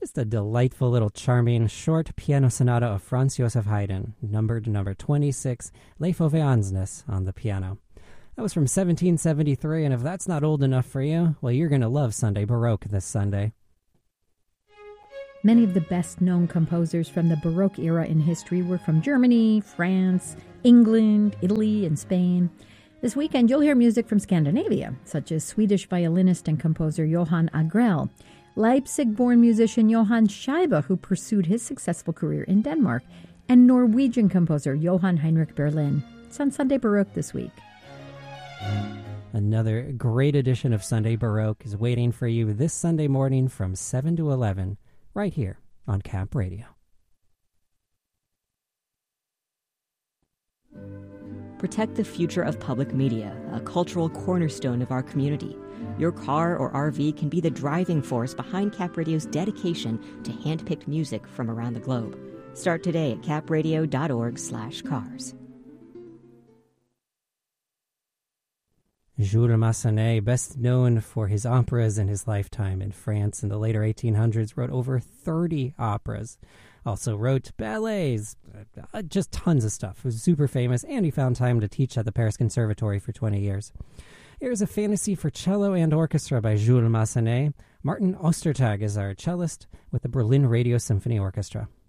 Just a delightful little charming short piano sonata of Franz Joseph Haydn, numbered number 26, Les Fauves on the piano. That was from 1773, and if that's not old enough for you, well, you're going to love Sunday Baroque this Sunday. Many of the best-known composers from the Baroque era in history were from Germany, France, England, Italy, and Spain. This weekend, you'll hear music from Scandinavia, such as Swedish violinist and composer Johan Agrell, Leipzig-born musician Johann Scheibe, who pursued his successful career in Denmark, and Norwegian composer Johann Heinrich Berlin. It's on Sunday Baroque this week. Another great edition of Sunday Baroque is waiting for you this Sunday morning from 7 to 11, right here on Cap Radio. Protect the future of public media, a cultural cornerstone of our community. Your car or RV can be the driving force behind Cap Radio's dedication to hand-picked music from around the globe. Start today at capradio.org/cars. Jules Massenet, best known for his operas in his lifetime in France in the later 1800s, wrote over 30 operas. Also wrote ballets, just tons of stuff. He was super famous, and he found time to teach at the Paris Conservatory for 20 years. Here's a fantasy for cello and orchestra by Jules Massenet. Martin Ostertag is our cellist with the Berlin Radio Symphony Orchestra.